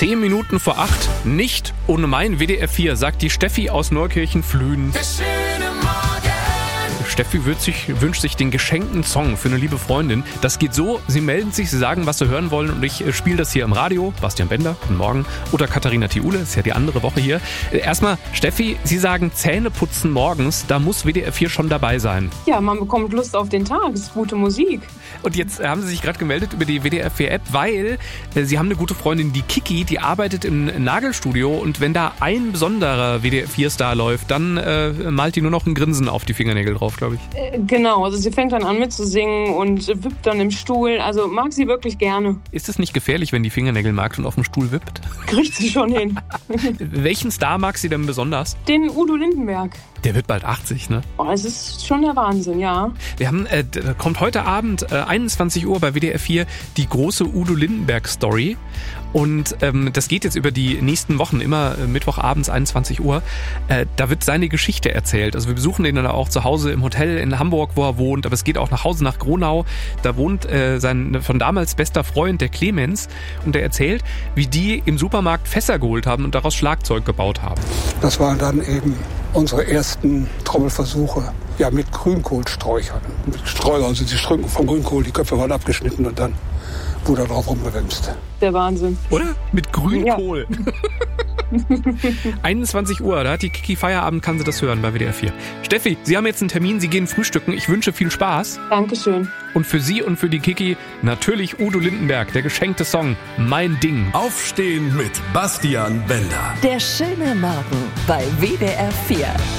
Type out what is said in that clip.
10 Minuten vor 8. Nicht ohne mein WDR 4, sagt die Steffi aus Neukirchen-Flühen. Steffi wünscht sich den geschenkten Song für eine liebe Freundin. Das geht so, sie melden sich, sie sagen, was sie hören wollen und ich spiele das hier im Radio. Bastian Bender, guten Morgen. Oder Katharina Thiule, ist ja die andere Woche hier. Erstmal, Steffi, Sie sagen Zähneputzen morgens, da muss WDR 4 schon dabei sein. Ja, man bekommt Lust auf den Tag, das ist gute Musik. Und jetzt haben Sie sich gerade gemeldet über die WDR 4 App, weil Sie haben eine gute Freundin, die Kiki, die arbeitet im Nagelstudio und wenn da ein besonderer WDR 4 Star läuft, dann malt die nur noch ein Grinsen auf die Fingernägel drauf, glaube ich. Genau, also sie fängt dann an mitzusingen und wippt dann im Stuhl, also mag sie wirklich gerne. Ist es nicht gefährlich, wenn die Fingernägel mag und auf dem Stuhl wippt? Kriegt sie schon hin. Welchen Star mag sie denn besonders? Den Udo Lindenberg. Der wird bald 80, ne? Oh, es ist schon der Wahnsinn, ja. Wir haben, kommt heute Abend 21 Uhr bei WDR 4 die große Udo Lindenberg Story. Und das geht jetzt über die nächsten Wochen, immer Mittwochabends 21 Uhr. Da wird seine Geschichte erzählt. Also wir besuchen ihn dann auch zu Hause im Hotel in Hamburg, wo er wohnt. Aber es geht auch nach Hause nach Gronau. Da wohnt sein von damals bester Freund, der Clemens. Und der erzählt, wie die im Supermarkt Fässer geholt haben und daraus Schlagzeug gebaut haben. Das waren dann eben unsere ersten Trommelversuche. Ja, mit Grünkohlsträuchern. Mit Streusern sind die Strünken vom Grünkohl, die Köpfe waren abgeschnitten und dann wurde drauf rumgewimst. Der Wahnsinn. Oder? Mit Grünkohl. Ja. 21 Uhr, da hat die Kiki Feierabend, kann sie das hören bei WDR 4. Steffi, Sie haben jetzt einen Termin, Sie gehen frühstücken. Ich wünsche viel Spaß. Dankeschön. Und für Sie und für die Kiki natürlich Udo Lindenberg, der geschenkte Song Mein Ding. Aufstehen mit Bastian Bender. Der schöne Morgen bei WDR 4.